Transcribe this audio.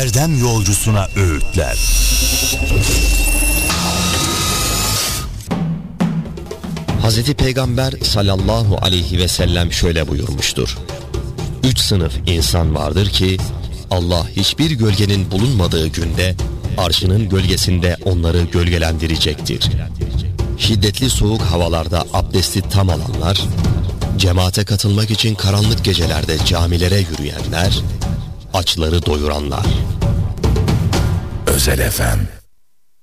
erdem yolcusuna öğütler. Hazreti Peygamber sallallahu aleyhi ve sellem şöyle buyurmuştur: 3 sınıf insan vardır ki Allah hiçbir gölgenin bulunmadığı günde arşının gölgesinde onları gölgelendirecektir. Şiddetli soğuk havalarda abdesti tam alanlar, cemaate katılmak için karanlık gecelerde camilere yürüyenler, açları doyuranlar. Özel FM.